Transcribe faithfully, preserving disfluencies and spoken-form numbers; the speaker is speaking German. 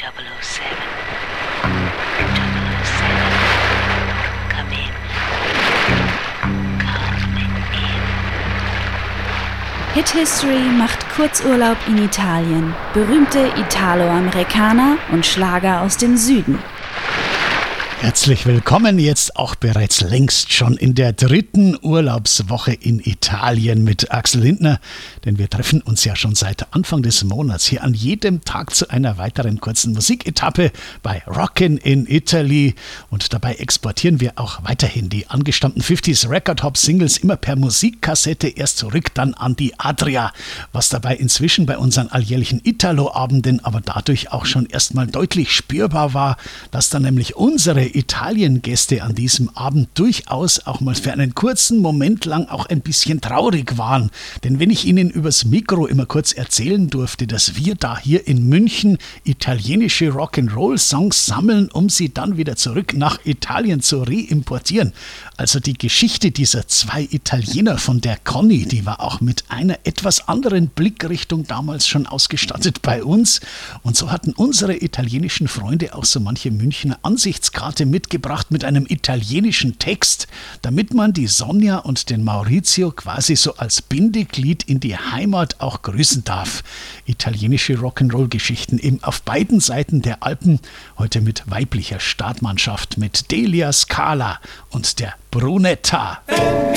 double oh seven. double oh seven. Come in. Come in. Hit History macht Kurzurlaub in Italien. Berühmte Italo-Amerikaner und Schlager aus dem Süden. Herzlich willkommen, jetzt auch bereits längst schon in der dritten Urlaubswoche in Italien mit Axel Lindner, denn wir treffen uns ja schon seit Anfang des Monats hier an jedem Tag zu einer weiteren kurzen Musiketappe bei Rockin' in Italy und dabei exportieren wir auch weiterhin die angestammten fünfziger Record Hop Singles immer per Musikkassette erst zurück, dann an die Adria, was dabei inzwischen bei unseren alljährlichen Italo-Abenden aber dadurch auch schon erstmal deutlich spürbar war, dass dann nämlich unsere Italien-Gäste an diesem Abend durchaus auch mal für einen kurzen Moment lang auch ein bisschen traurig waren. Denn wenn ich Ihnen übers Mikro immer kurz erzählen durfte, dass wir da hier in München italienische Rock'n'Roll-Songs sammeln, um sie dann wieder zurück nach Italien zu reimportieren. Also die Geschichte dieser zwei Italiener von der Conny, die war auch mit einer etwas anderen Blickrichtung damals schon ausgestattet bei uns. Und so hatten unsere italienischen Freunde auch so manche Münchner Ansichtskarte mitgebracht mit einem italienischen Text, damit man die Sonja und den Maurizio quasi so als Bindeglied in die Heimat auch grüßen darf. Italienische Rock'n'Roll-Geschichten eben auf beiden Seiten der Alpen, heute mit weiblicher Startmannschaft mit Delia Scala und der Brunetta.